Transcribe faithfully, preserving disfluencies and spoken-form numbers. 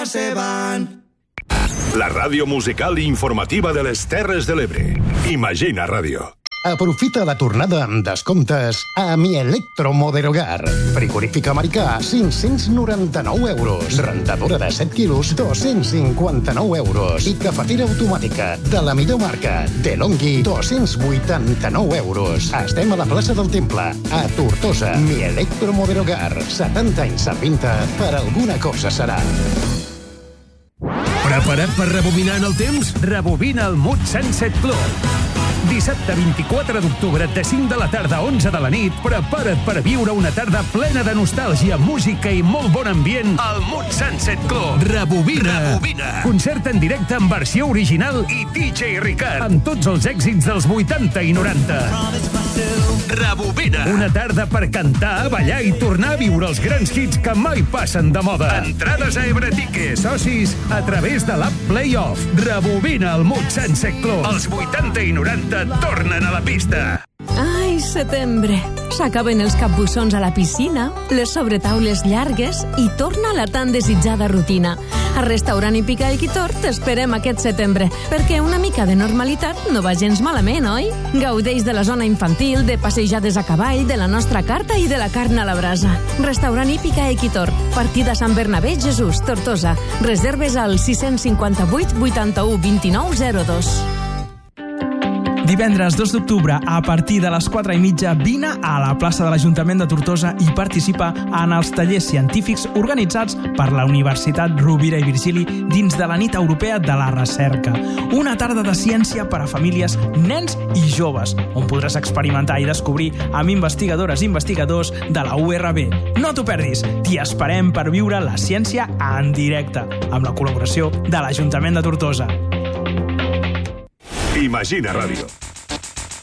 se van. La ràdio musical i informativa de les Terres de l'Ebre. Imagina Ràdio. Aprofita la tornada amb descomptes a Mi Electromoderogar. Frigorífic americà, cinc-cents noranta-nou euros. Rentadora de set quilos, dos-cents cinquanta-nou euros. I cafetera automàtica de la millor marca, DeLonghi, dos-cents vuitanta-nou euros. Estem a la plaça del Temple, a Tortosa. Mi Electromoderogar. setanta anys servint-te, per alguna cosa serà. Preparat per rebobinar en el temps? Rebobina el Mood Sunset Club. Dissabte vint-i-quatre d'octubre, de cinc de la tarda a onze de la nit, prepara't per viure una tarda plena de nostàlgia, música i molt bon ambient al Mood Sunset Club. Rebobina. Rebobina. Concert en directe en versió original i D J Ricard, amb tots els èxits dels vuitanta i noranta. Rebobina. Una tarda per cantar, ballar i tornar a viure els grans hits que mai passen de moda. Entrades a Ebretique, socis a través de l'app Playoff. Rebobina el Mood Sunset Club. Els vuitanta i noranta tornen a la pista. Ai, setembre. S'acaben els capbussons a la piscina, les sobretaules llargues i torna la tan desitjada rutina. Al restaurant Hípica i Quitor t'esperem aquest setembre, perquè una mica de normalitat no va gens malament, oi? Gaudeix de la zona infantil, de passejades a cavall, de la nostra carta i de la carn a la brasa. Restaurant Hípica i Quitor, partida Sant Bernabé Jesús, Tortosa. Reserves al sis cinquanta-vuit vuitanta-u vint-i-nou zero dos. Divendres dos d'octubre, a partir de les quatre i mitja, vine a la plaça de l'Ajuntament de Tortosa i participa en els tallers científics organitzats per la Universitat Rovira i Virgili dins de la Nit Europea de la Recerca. Una tarda de ciència per a famílies, nens i joves, on podràs experimentar i descobrir amb investigadores i investigadors de la U R B. No t'ho perdis, t'hi esperem per viure la ciència en directe, amb la col·laboració de l'Ajuntament de Tortosa. Imagina Ràdio.